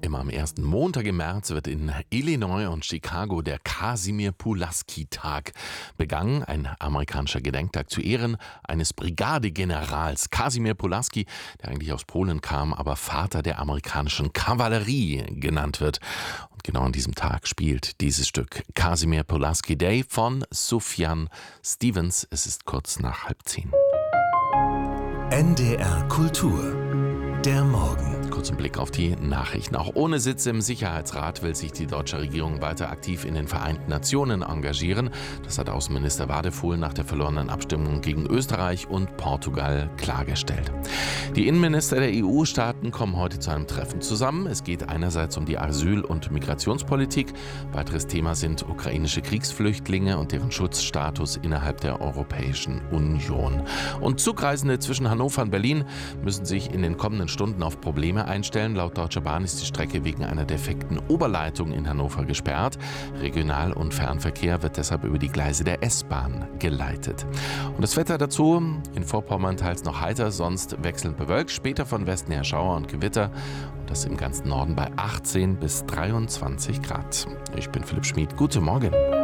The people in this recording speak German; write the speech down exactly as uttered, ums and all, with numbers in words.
immer am ersten Montag im März wird in Illinois und Chicago der Kasimir Pulaski-Tag begangen, ein amerikanischer Gedenktag zu Ehren eines Brigadegenerals Kasimir Pulaski, der eigentlich aus Polen kam, aber Vater der amerikanischen Kavallerie genannt wird. Und genau an diesem Tag spielt dieses Stück Kasimir Pulaski Day von Sufjan Stevens. Es ist kurz nach halb zehn. N D R Kultur. Der Morgen. Kurzen Blick auf die Nachrichten. Auch ohne Sitz im Sicherheitsrat will sich die deutsche Regierung weiter aktiv in den Vereinten Nationen engagieren. Das hat Außenminister Wadefuhl nach der verlorenen Abstimmung gegen Österreich und Portugal klargestellt. Die Innenminister der E U-Staaten kommen heute zu einem Treffen zusammen. Es geht einerseits um die Asyl- und Migrationspolitik. Weiteres Thema sind ukrainische Kriegsflüchtlinge und deren Schutzstatus innerhalb der Europäischen Union. Und Zugreisende zwischen Hannover und Berlin müssen sich in den kommenden Stunden auf Probleme einstellen. Laut Deutscher Bahn ist die Strecke wegen einer defekten Oberleitung in Hannover gesperrt. Regional- und Fernverkehr wird deshalb über die Gleise der S-Bahn geleitet. Und das Wetter dazu: in Vorpommern teils noch heiter, sonst wechselnd bewölkt, später von Westen her Schauer und Gewitter. Und das im ganzen Norden bei achtzehn bis dreiundzwanzig Grad. Ich bin Philipp Schmid. Guten Morgen.